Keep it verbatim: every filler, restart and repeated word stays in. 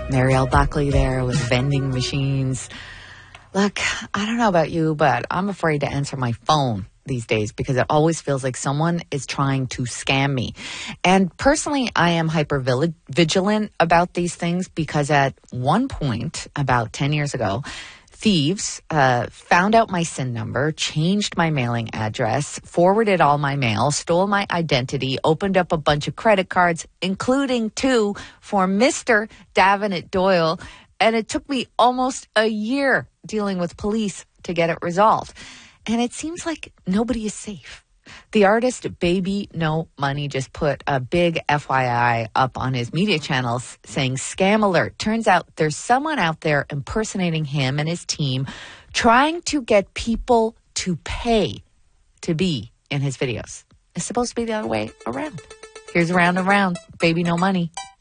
Marielle Buckley there with vending machines. Look, I don't know about you, but I'm afraid to answer my phone these days because it always feels like someone is trying to scam me. And personally, I am hyper vigilant about these things because at one point, about ten years ago, thieves uh, found out my S I N number, changed my mailing address, forwarded all my mail, stole my identity, opened up a bunch of credit cards, including two for Mister Davenant Doyle. And it took me almost a year dealing with police to get it resolved. And it seems like nobody is safe. The artist Baby No Money just put a big F Y I up on his media channels saying, "Scam alert. Turns out there's someone out there impersonating him and his team, trying to get people to pay to be in his videos." It's supposed to be the other way around. Here's Round and Round, Baby No Money.